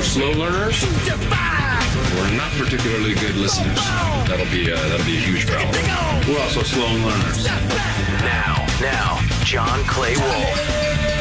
slow learners or not particularly good listeners. That'll be a huge problem. We're also slow learners. Now, John Clay Wolf.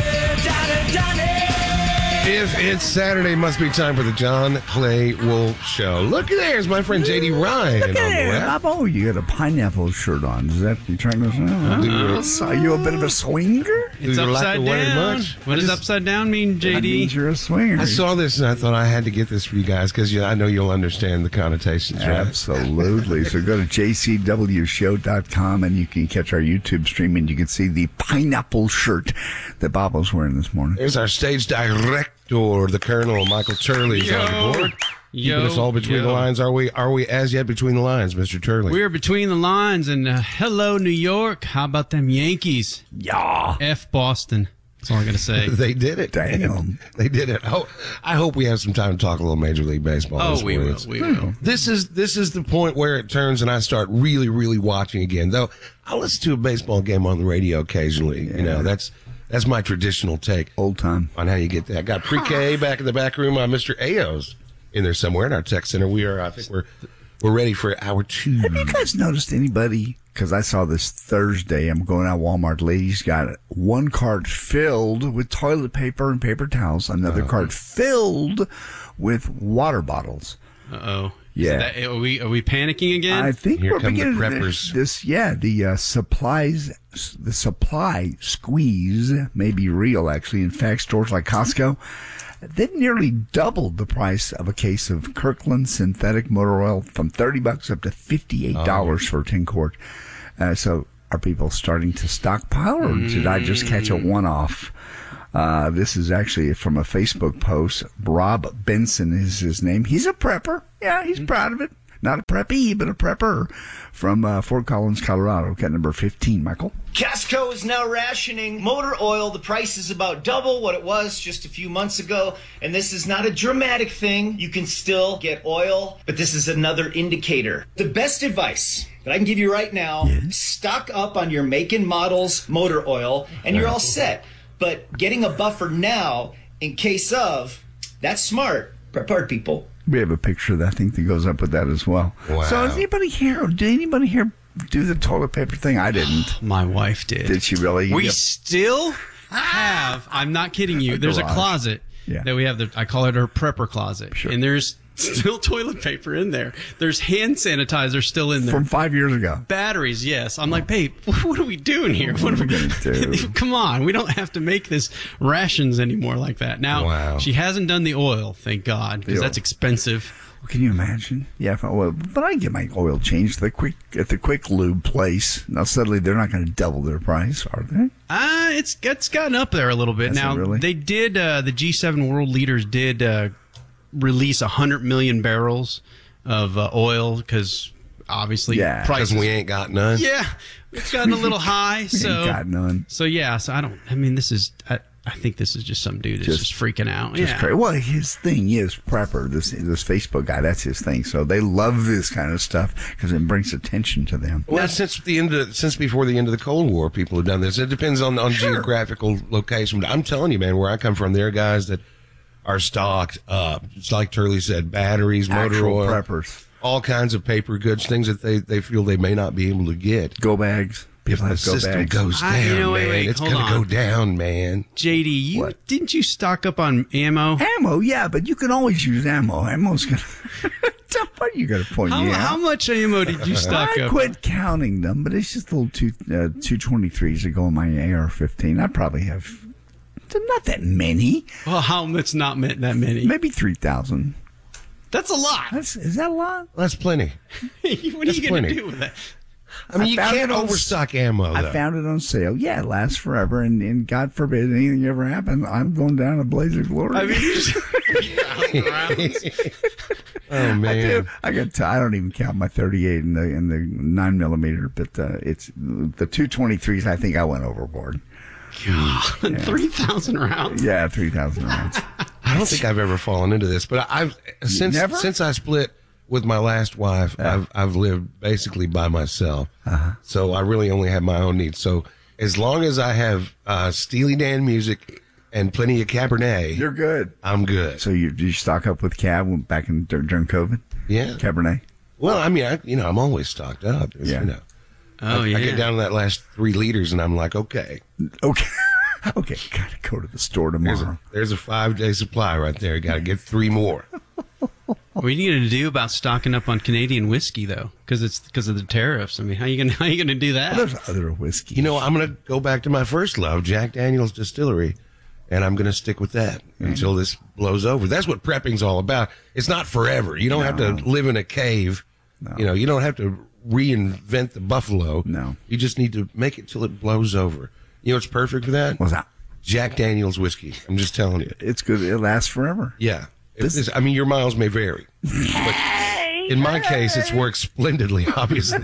If it's Saturday, must be time for the John Clay Wolf Show. Look, there's my friend J.D. Ryan. Look at there. Oh, you got a pineapple shirt on. Is that you trying to say? Are you a bit of a swinger? It's upside down. What does upside down mean, JD? That means you're a swinger. I saw this and I thought I had to get this for you guys because I know you'll understand the connotations, right? Absolutely. So go to jcwshow.com and you can catch our YouTube stream and you can see the pineapple shirt that Bob was wearing this morning. There's our stage director, the Colonel, Michael Turley's on the board. Keeping us all between the lines. Are we as yet between the lines, Mr. Turley? We're between the lines, and hello, New York. How about them Yankees? Yeah. F Boston. That's all I'm going to say. They did it. Damn. They did it. Oh, I hope we have some time to talk a little Major League Baseball. Oh, we will. We will. This is the point where it turns and I start really, really watching again. Though I'll listen to a baseball game on the radio occasionally. Yeah. That's my traditional take. Old time. On how you get that. Got pre-K back in the back room. Mr. Ao's in there somewhere in our tech center. I think we're ready for hour 2. Have you guys noticed anybody? Because I saw this Thursday. I'm going out Walmart. Ladies got one cart filled with toilet paper and paper towels. Another cart filled with water bottles. Uh-oh. Yeah. Are we panicking again? I think Here we're come the beginning preppers. The supply squeeze may be real, actually. In fact, stores like Costco, they've nearly doubled the price of a case of Kirkland synthetic motor oil from $30 up to $58 for a 10 quart. So are people starting to stockpile, or did I just catch a one-off? This is actually from a Facebook post. Rob Benson is his name. He's a prepper. Yeah, he's proud of it. Not a preppy, but a prepper from Fort Collins, Colorado. Cat number 15, Michael. Costco is now rationing motor oil. The price is about double what it was just a few months ago. And this is not a dramatic thing. You can still get oil, but this is another indicator. The best advice that I can give you right now, stock up on your make and model's motor oil, and you're all set. But getting a buffer now in case of, that's smart. Prepare people. We have a picture of that, I think, that goes up with that as well. Wow. So did anybody here do the toilet paper thing? I didn't. My wife did. Did she really? We still have, I'm not kidding you, there's a closet that we have. I call it our prepper closet. Sure. And there's still toilet paper in there. There's hand sanitizer still in there. From 5 years ago. Batteries, yes. I'm like, babe, what are we doing here? What are we going to do? Come on. We don't have to make this rations anymore like that. Now, she hasn't done the oil, thank God, because that's expensive. Well, can you imagine? Yeah, but I get my oil changed at the quick lube place. Now, suddenly, they're not going to double their price, are they? It's gotten up there a little bit. Now, they did, the G7 world leaders did release 100 million barrels of oil because obviously prices. We ain't got none. Yeah, it's gotten a little high. So ain't got none. So this is. I think this is just some dude that's just freaking out. Crazy. Well, his thing is prepper. This Facebook guy, that's his thing. So they love this kind of stuff because it brings attention to them. Well, since before the end of the Cold War, people have done this. It depends on geographical location. But I'm telling you, man, where I come from, there are guys that are stocked up. It's like Turley said, batteries, motor oil, preppers, all kinds of paper goods, things that they feel they may not be able to get. Go bags. If the system goes down, man, it's going to go down, man. JD, didn't you stock up on ammo? Ammo, yeah, but you can always use ammo. Ammo's going to... What are you going to point me out? How much ammo did you stock up? I quit counting them, but it's just little 223s that go in my AR-15. I probably have... Not that many. Well, how much not that many? Maybe 3,000. That's a lot. Is that a lot? That's plenty. What are you going to do with that? I mean, you can't overstock ammo, though. I found it on sale. Yeah, it lasts forever, and God forbid anything ever happens, I'm going down a blaze of glory. I mean, oh, man. I don't even count my 38 and the 9mm, but it's the 223s. I think I went overboard. God, 3,000 rounds. Yeah, 3,000 rounds. I don't think I've ever fallen into this, but since I split with my last wife, I've lived basically by myself. So I really only have my own needs. So as long as I have Steely Dan music and plenty of Cabernet, you're good. I'm good. So you stock up with Cab back during COVID? Yeah. Cabernet? Well, I mean, I'm always stocked up. Yeah. I get down to that last 3 liters, and I'm like, okay. Okay, gotta go to the store tomorrow. There's a 5-day supply right there. Got to get 3 more. What are you going to do about stocking up on Canadian whiskey, though? Because of the tariffs. I mean, how are you going to do that? Well, there's other whiskey. I'm going to go back to my first love, Jack Daniel's Distillery, and I'm going to stick with that until this blows over. That's what prepping's all about. It's not forever. You don't have to live in a cave. No. You don't have to reinvent the buffalo. No. You just need to make it till it blows over. You know what's perfect for that? What's that? Jack Daniel's whiskey. I'm just telling you. It's good. It lasts forever. Yeah. Your miles may vary. But in my case, it's worked splendidly, obviously.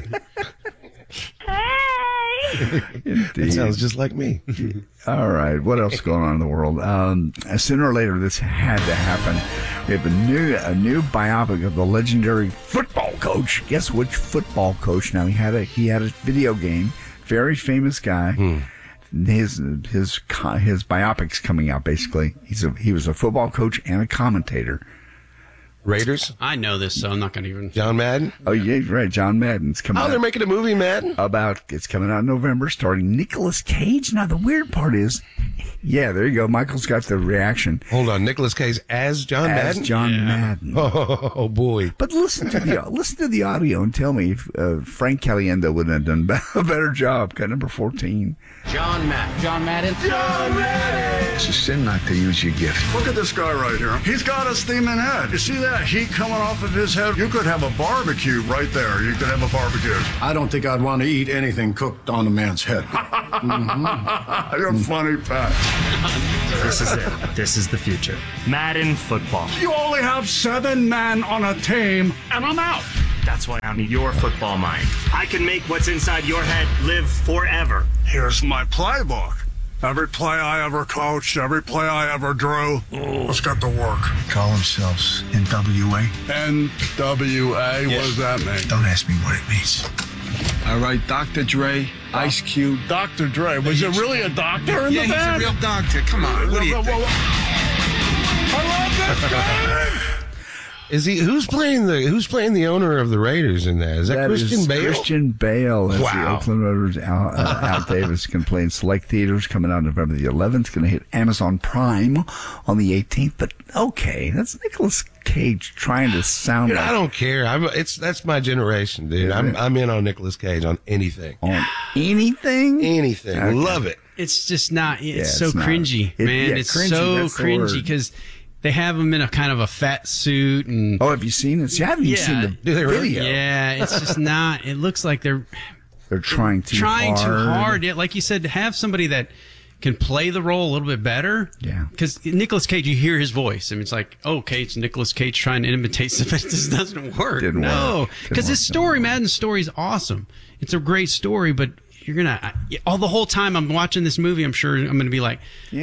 It sounds just like me. All right. What else is going on in the world? Sooner or later, this had to happen. We have a new biopic of the legendary football coach. Guess which football coach? Now, he had a video game. Very famous guy. His biopic's coming out. Basically, he was a football coach and a commentator. Raiders? I know this, so I'm not going to even. John Madden? Oh, yeah, right. John Madden's coming out. Oh, they're making a movie, Madden? It's coming out in November, starring Nicolas Cage. Now, the weird part is, yeah, there you go. Michael's got the reaction. Hold on. Nicolas Cage as John Madden? As John Madden. Oh, boy. But listen to the audio and tell me if Frank Caliendo wouldn't have done a better job. Cut number 14. John Madden. John Madden. John Madden. It's a sin not to use your gift. Look at this guy right here. He's got a steaming head. You see that heat coming off of his head? You could have a barbecue right there. You could have a barbecue. I don't think I'd want to eat anything cooked on a man's head. You're funny, Pat. This is it. This is the future. Madden football. You only have 7 men on a team, and I'm out. That's why I'm your football mind. I can make what's inside your head live forever. Here's my playbook. Every play I ever coached, every play I ever drew. Let's get to work. Call themselves NWA. NWA? What does that mean? Don't ask me what it means. All right, Dr. Dre, Ice Cube. Dr. Dre. Was there really a doctor in the band? Yeah, he's a real doctor. Come on. What do you think? I love this game! Who's playing the owner of the Raiders in that? Is that Christian Bale? Christian Bale as wow. the Oakland Raiders. Al Davis can play in select theaters coming out November the 11th. Going to hit Amazon Prime on the 18th. But okay, that's Nicolas Cage trying to sound. Dude, I don't care. That's my generation, dude. I'm in on Nicolas Cage on anything. On anything? Anything. Okay. Love it. It's just not. It's so cringy, man. It's cringy, so cringy because. They have him in a kind of a fat suit and. Oh, have you seen it? See, I haven't even seen the video. Yeah, it's just not. It looks like they're trying too hard. Yeah, like you said, to have somebody that can play the role a little bit better. Yeah. Because Nicolas Cage, you hear his voice. I mean, it's like, okay, it's Nicolas Cage trying to imitate something. This doesn't work. No, because his story, Madden's story, is awesome. It's a great story, but. You're gonna the whole time I'm watching this movie. I'm sure I'm gonna be like,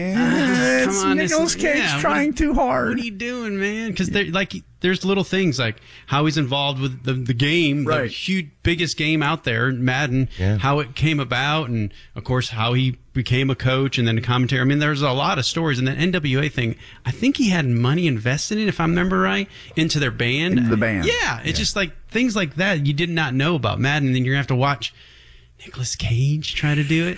it's Nicolas Cage trying too hard. What are you doing, man? Because there's little things like how he's involved with the game, right. The huge biggest game out there, Madden. Yeah. How it came about, and of course how he became a coach and then a commentator. I mean, there's a lot of stories. And that NWA thing, I think he had money invested in, if I remember right, into their band. Into the band. Yeah, it's just like things like that you did not know about Madden, and then you're gonna have to watch. Nicolas Cage try to do it?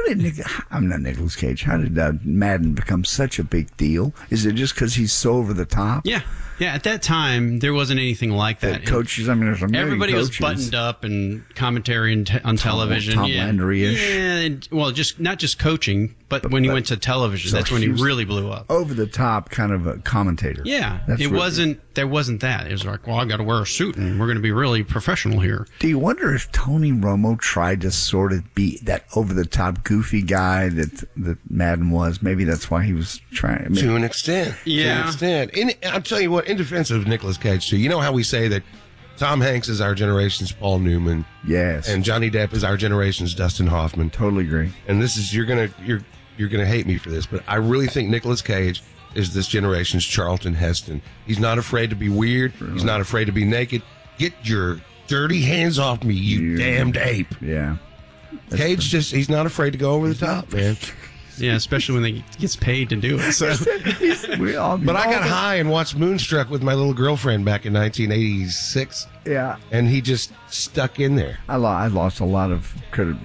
I'm not Nicolas Cage. How did Madden become such a big deal? Is it just because he's so over the top? Yeah. Yeah, at that time, there wasn't anything like that. Coaches, I mean, there's a million everybody coaches. was buttoned up and commentary on television. Tom Landry-ish. Yeah, not just coaching, but when he went to television, that's when he really blew up. Over the top kind of a commentator. Yeah, there wasn't that. It was like, well, I got to wear a suit and we're going to be really professional here. Do you wonder if Tony Romo tried to sort of be that over the top goofy guy that Madden was? Maybe that's why he was trying. To an extent. Yeah. To an extent. I'll tell you what, in defense of Nicolas Cage, too, you know how we say that Tom Hanks is our generation's Paul Newman. Yes. And Johnny Depp is our generation's Dustin Hoffman. Totally agree. And this is, you're gonna hate me for this, but I really think Nicolas Cage is this generation's Charlton Heston. He's not afraid to be weird. Really? He's not afraid to be naked. Get your dirty hands off me, you damned ape. Yeah. Cage he's not afraid to go over the top, man. Yeah, especially when they gets paid to do it. So. But I got high and watched Moonstruck with my little girlfriend back in 1986. Yeah. And he just stuck in there. I lost a lot of,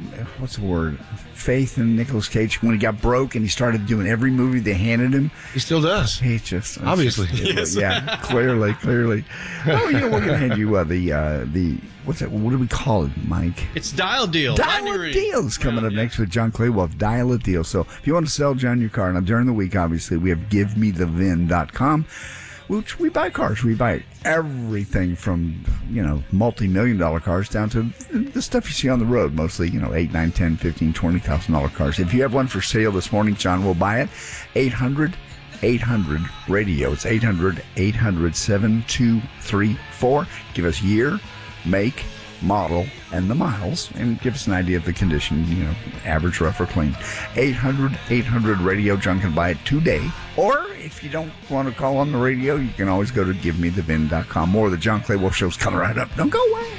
faith in Nicolas Cage when he got broke and he started doing every movie they handed him. He still does. He just... Obviously. Yes. Yeah, clearly. Oh, we're going to hand you the what's that? What do we call it, Mike? It's Dial Deal. Dial a Deal's coming up next with John Clay. We'll have Dial a Deal. So if you want to sell John your car, now during the week, obviously, we have GiveMeTheVin.com, which we buy cars. We buy everything from, multi-million-dollar cars down to the stuff you see on the road, mostly, $8, $9, $10, $15, $20,000 cars. If you have one for sale this morning, John will buy it. 800-radio. It's 800-800-7234. Give us year, make, model, and the miles, and give us an idea of the condition, average, rough, or clean. 800-800-radio. John can buy it today. Or if you don't want to call on the radio, you can always go to GiveMeTheVin.com. More of the John Clay Wolf Show's coming right up. Don't go away.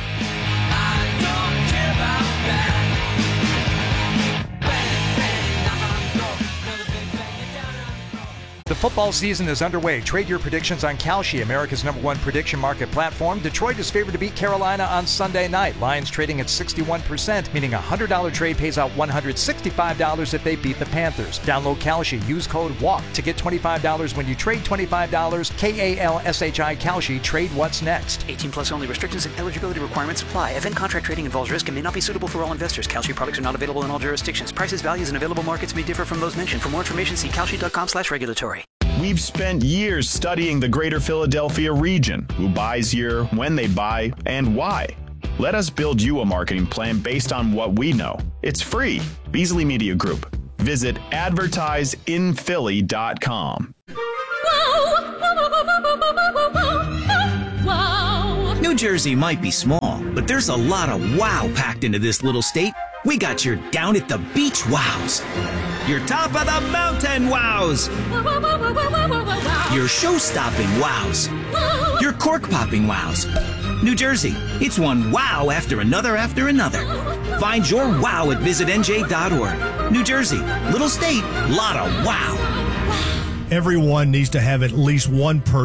The football season is underway. Trade your predictions on Kalshi, America's #1 prediction market platform. Detroit is favored to beat Carolina on Sunday night. Lions trading at 61%, meaning a $100 trade pays out $165 if they beat the Panthers. Download Kalshi. Use code WALK to get $25 when you trade $25. KALSHI Kalshi. Trade what's next. 18 plus only. Restrictions and eligibility requirements apply. Event contract trading involves risk and may not be suitable for all investors. Kalshi products are not available in all jurisdictions. Prices, values, and available markets may differ from those mentioned. For more information, see kalshi.com/regulatory. We've spent years studying the greater Philadelphia region, who buys here, when they buy, and why. Let us build you a marketing plan based on what we know. It's free. Beasley Media Group. Visit advertiseinphilly.com. New Jersey might be small, but there's a lot of wow packed into this little state. We got your down at the beach wows, your top of the mountain wows, your show-stopping wows, your cork-popping wows. New Jersey, it's one wow after another after another. Find your wow at visitnj.org. New Jersey, little state, lot of wow. Everyone needs to have at least one person